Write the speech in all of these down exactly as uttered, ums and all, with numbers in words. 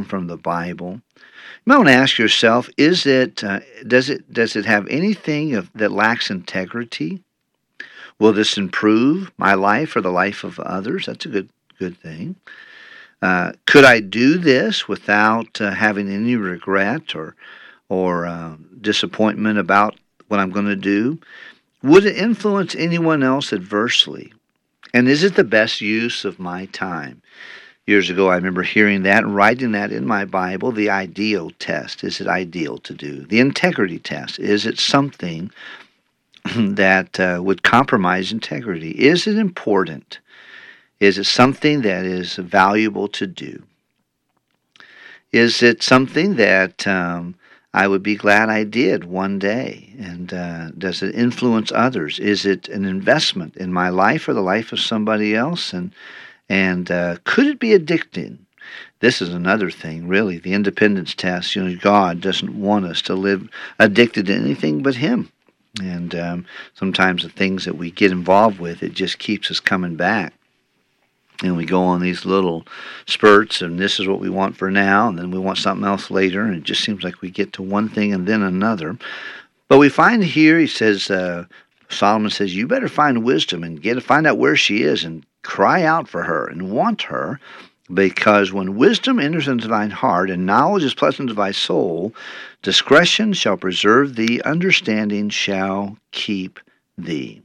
come from the Bible. You might want to ask yourself: Is it uh, does it does it have anything of, that lacks integrity? Will this improve my life or the life of others? That's a good good thing. Uh, could I do this without uh, having any regret or or uh, disappointment about what I'm going to do? Would it influence anyone else adversely? And is it the best use of my time? Years ago, I remember hearing that and writing that in my Bible. The ideal test. Is it ideal to do? The integrity test. Is it something that uh, would compromise integrity? Is it important? Is it something that is valuable to do? Is it something that um, I would be glad I did one day? And uh, does it influence others? Is it an investment in my life or the life of somebody else? And and uh, could it be addicting? This is another thing, really. The independence test. You know, God doesn't want us to live addicted to anything but Him. And um, sometimes the things that we get involved with, it just keeps us coming back. And we go on these little spurts, and this is what we want for now, and then we want something else later, and it just seems like we get to one thing and then another. But we find here, he says, uh, Solomon says, you better find wisdom and get find out where she is and cry out for her and want her, because when wisdom enters into thine heart and knowledge is pleasant to thy soul, discretion shall preserve thee, understanding shall keep thee.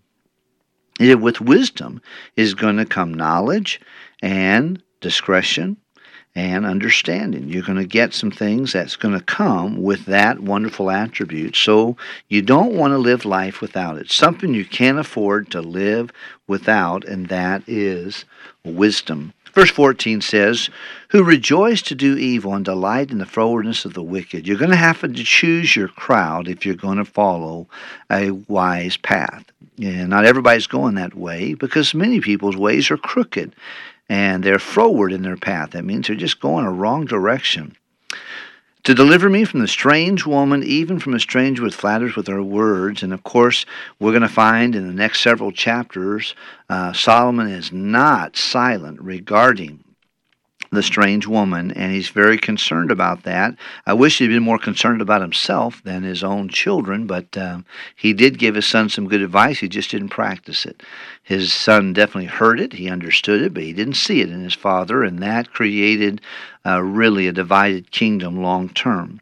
With wisdom is going to come knowledge and discretion and understanding. You're going to get some things that's going to come with that wonderful attribute. So you don't want to live life without it. Something you can't afford to live without, and that is wisdom. Verse fourteen says, who rejoice to do evil and delight in the frowardness of the wicked. You're going to have to choose your crowd if you're going to follow a wise path. And not everybody's going that way, because many people's ways are crooked and they're froward in their path. That means they're just going a wrong direction. To deliver me from the strange woman, even from a stranger with flatters with her words. And of course, we're going to find in the next several chapters, uh, Solomon is not silent regarding the strange woman, and he's very concerned about that. I wish he'd been more concerned about himself than his own children, but um, he did give his son some good advice. He just didn't practice it. His son definitely heard it, he understood it, but he didn't see it in his father, and that created uh, really a divided kingdom long term.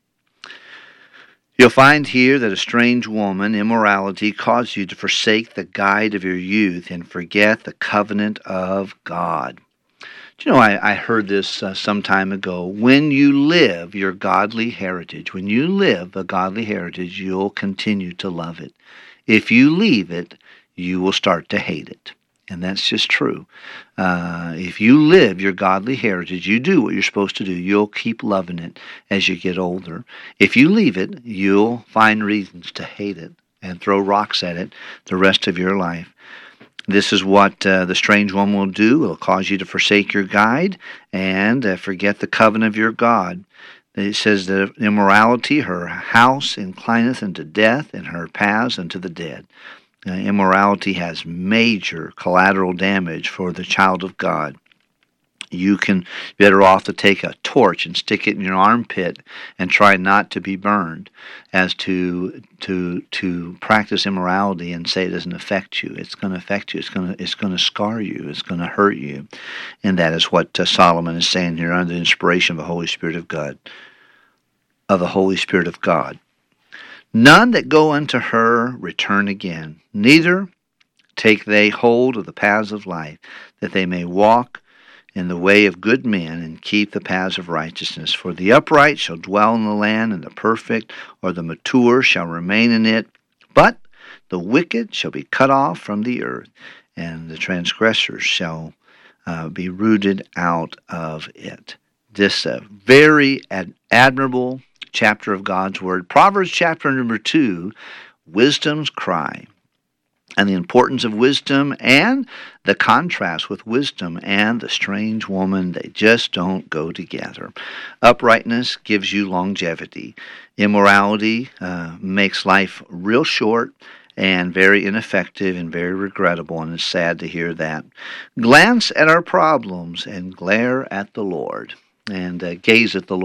You'll find here that a strange woman, immorality, caused you to forsake the guide of your youth and forget the covenant of God. Do you know, I, I heard this uh, some time ago. When you live your godly heritage, when you live a godly heritage, you'll continue to love it. If you leave it, you will start to hate it. And that's just true. Uh, if you live your godly heritage, you do what you're supposed to do, you'll keep loving it as you get older. If you leave it, you'll find reasons to hate it and throw rocks at it the rest of your life. This is what uh, the strange woman will do. It will cause you to forsake your guide and uh, forget the covenant of your God. It says that immorality, her house inclineth unto death, and her paths unto the dead. Uh, immorality has major collateral damage for the child of God. You can better off to take a torch and stick it in your armpit and try not to be burned, as to to to practice immorality and say it doesn't affect you. It's going to affect you. It's going to it's going to scar you. It's going to hurt you, and that is what uh, Solomon is saying here under the inspiration of the Holy Spirit of God. Of the Holy Spirit of God. None that go unto her return again, neither take they hold of the paths of life, that they may walk in the way of good men, and keep the paths of righteousness. For the upright shall dwell in the land, and the perfect or the mature shall remain in it. But the wicked shall be cut off from the earth, and the transgressors shall uh, be rooted out of it. This uh, very ad- admirable chapter of God's Word. Proverbs chapter number two, Wisdom's Cry. And the importance of wisdom and the contrast with wisdom and the strange woman, they just don't go together. Uprightness gives you longevity. Immorality uh, makes life real short and very ineffective and very regrettable, and it's sad to hear that. Glance at our problems and glare at the Lord, and uh, gaze at the Lord.